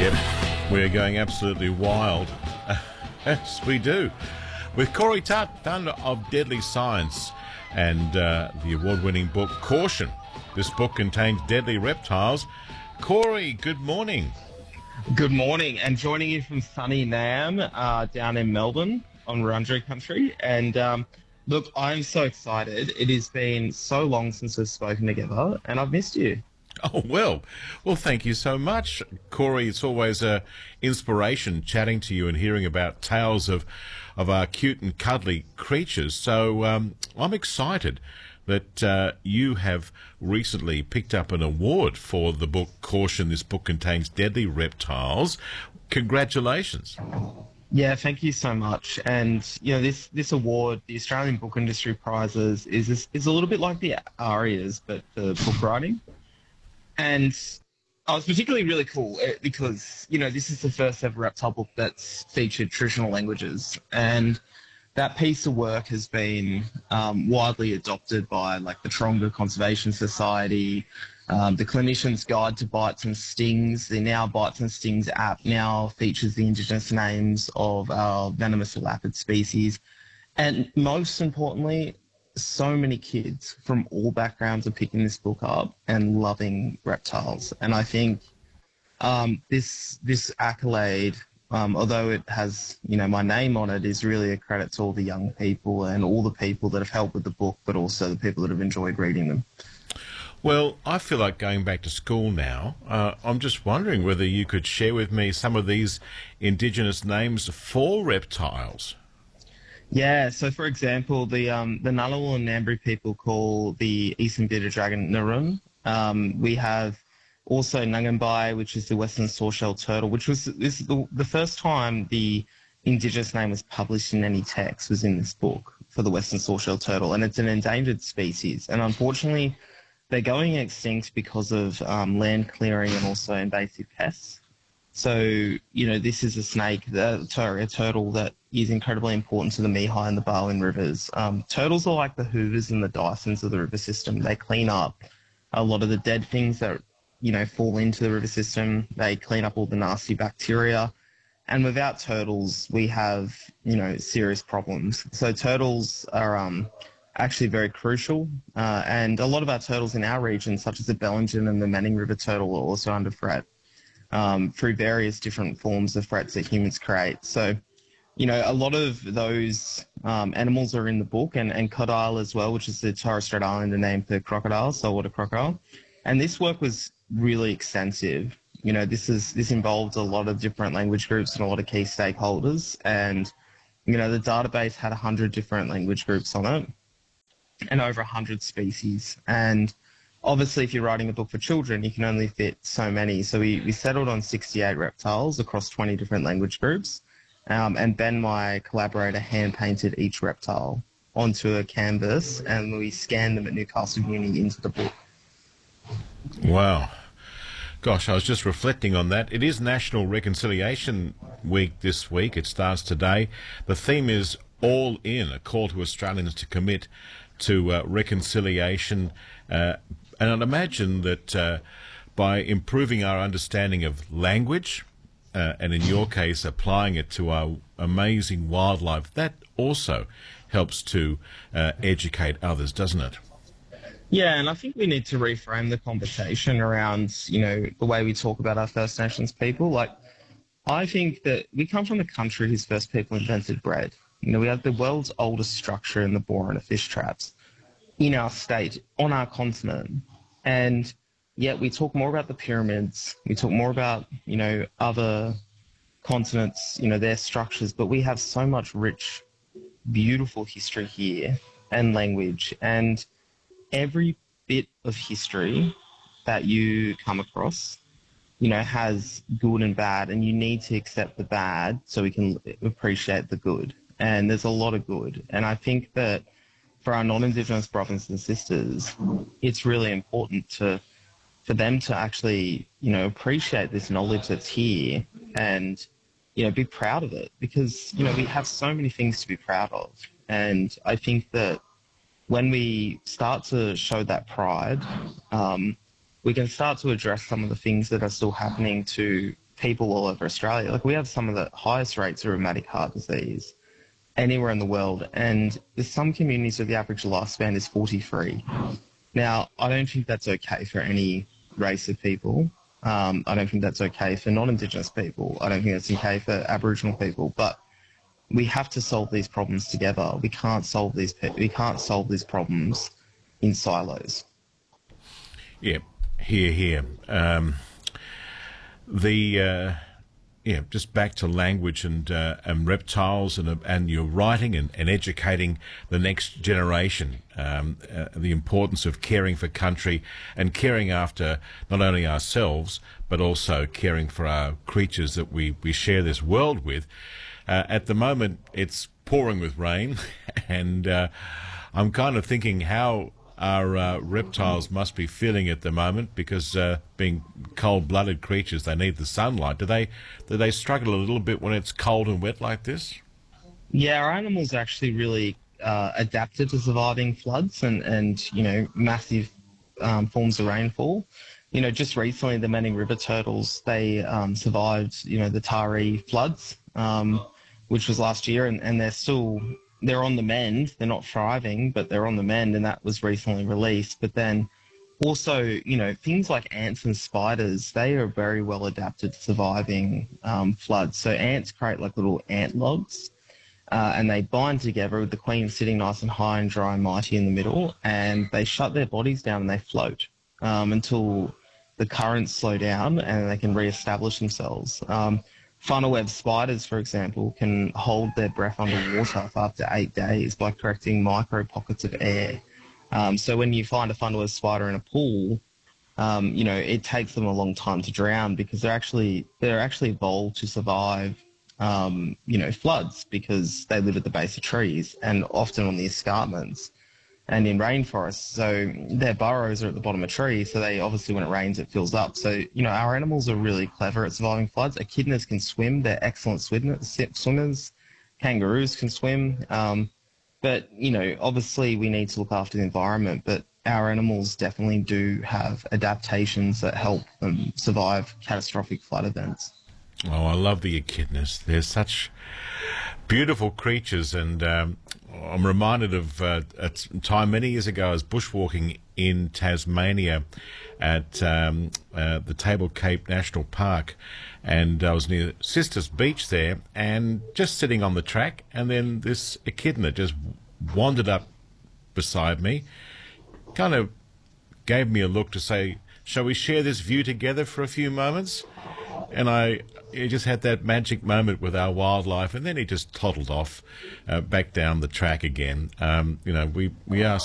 Yep, we're going absolutely wild. Yes, we do. With Corey Tutt, founder of Deadly Science, and the award-winning book Caution. This book contains deadly reptiles. Corey, good morning. Good morning, and joining you from sunny Nam down in Melbourne on Wurundjeri country. And look, I'm so excited. It has been so long since we've spoken together, and I've missed you. Oh, well, thank you so much, Corey. It's always a inspiration chatting to you and hearing about tales of our cute and cuddly creatures. So I'm excited that you have recently picked up an award for the book Caution. This book contains deadly reptiles. Congratulations. Yeah, thank you so much. And you know, this award, the Australian Book Industry Prizes, is a little bit like the ARIAs, but for book writing. And I was particularly really cool because, you know, this is the first ever reptile book that's featured traditional languages. And that piece of work has been widely adopted by, like, the Taronga Conservation Society, the Clinician's Guide to Bites and Stings. The Now Bites and Stings app now features the Indigenous names of our venomous elapid species. And most importantly, so many kids from all backgrounds are picking this book up and loving reptiles. And I think this accolade, although it has, you know, my name on it, is really a credit to all the young people and all the people that have helped with the book, but also the people that have enjoyed reading them. Well, I feel like going back to school now. I'm just wondering whether you could share with me some of these Indigenous names for reptiles. Yeah, so for example, the Ngunnawal and Ngambri people call the eastern bearded dragon Narun. We have also Nungambai, which is the western sawshell turtle, which was the first time the Indigenous name was published in any text was in this book for the western sawshell turtle, and it's an endangered species. And unfortunately, they're going extinct because of land clearing and also invasive pests. So, you know, this is a snake, a turtle that is incredibly important to the Mihai and the Barwon rivers. Turtles are like the Hoovers and the Dysons of the river system. They clean up a lot of the dead things that, you know, fall into the river system. They clean up all the nasty bacteria. And without turtles, we have, you know, serious problems. So turtles are actually very crucial. And a lot of our turtles in our region, such as the Bellingen and the Manning River turtle, are also under threat. Through various different forms of threats that humans create. So, you know, a lot of those animals are in the book, and crocodile as well, which is the Torres Strait Islander name for crocodile, saltwater crocodile. And this work was really extensive. You know, this involved a lot of different language groups and a lot of key stakeholders. And, you know, the database had 100 different language groups on it and over 100 species. And obviously, if you're writing a book for children, you can only fit so many. So we settled on 68 reptiles across 20 different language groups. And Ben, my collaborator, hand-painted each reptile onto a canvas, and we scanned them at Newcastle Uni into the book. Wow. Gosh, I was just reflecting on that. It is National Reconciliation Week this week. It starts today. The theme is All In, a call to Australians to commit to reconciliation. And I'd imagine that by improving our understanding of language, and in your case, applying it to our amazing wildlife, that also helps to educate others, doesn't it? Yeah, and I think we need to reframe the conversation around, you know, the way we talk about our First Nations people. Like, I think that we come from a country whose first people invented bread. You know, we have the world's oldest structure in the boron of fish traps in our state, on our continent. And yet we talk more about the pyramids, we talk more about, you know, other continents, you know, their structures, but we have so much rich, beautiful history here and language. And every bit of history that you come across, you know, has good and bad, and you need to accept the bad so we can appreciate the good. And there's a lot of good. And I think that for our non-Indigenous brothers and sisters, it's really important for them to actually, you know, appreciate this knowledge that's here and, you know, be proud of it, because, you know, we have so many things to be proud of. And I think that when we start to show that pride, we can start to address some of the things that are still happening to people all over Australia. Like, we have some of the highest rates of rheumatic heart disease anywhere in the world, and there's some communities where the average lifespan is 43. Now, I don't think that's okay for any race of people. I don't think that's okay for non-Indigenous people. I don't think that's okay for Aboriginal people. But we have to solve these problems together. We can't solve these problems in silos. Yeah, here. Just back to language and reptiles and your writing and educating the next generation, the importance of caring for country and caring after not only ourselves but also caring for our creatures that we share this world with. At the moment, it's pouring with rain, and I'm kind of thinking how our reptiles must be feeling at the moment, because being cold-blooded creatures, they need the sunlight. Do they struggle a little bit when it's cold and wet like this? Yeah, our animals are actually really adapted to surviving floods and massive forms of rainfall. Just recently, the Manning River turtles, they survived, the Taree floods, which was last year, and they're on the mend. They're not thriving, but they're on the mend, and that was recently released. But then also, things like ants and spiders, they are very well adapted to surviving floods. So ants create like little ant logs, and they bind together with the queen sitting nice and high and dry and mighty in the middle, and they shut their bodies down and they float until the currents slow down and they can re-establish themselves. Funnel web spiders, for example, can hold their breath underwater for up to 8 days by correcting micro pockets of air. So when you find a funnel web spider in a pool, it takes them a long time to drown, because they're actually evolved to survive, floods, because they live at the base of trees and often on the escarpments and in rainforests. So their burrows are at the bottom of trees, so they obviously, when it rains, it fills up. So, our animals are really clever at surviving floods. Echidnas can swim. They're excellent swimmers. Kangaroos can swim. But, obviously we need to look after the environment, but our animals definitely do have adaptations that help them survive catastrophic flood events. Oh, I love the echidnas. They're such beautiful creatures, and I'm reminded of a time many years ago. I was bushwalking in Tasmania at the Table Cape National Park, and I was near Sisters Beach there, and just sitting on the track, and then this echidna just wandered up beside me, kind of gave me a look to say, "Shall we share this view together for a few moments?" And he just had that magic moment with our wildlife, and then he just toddled off back down the track again. We are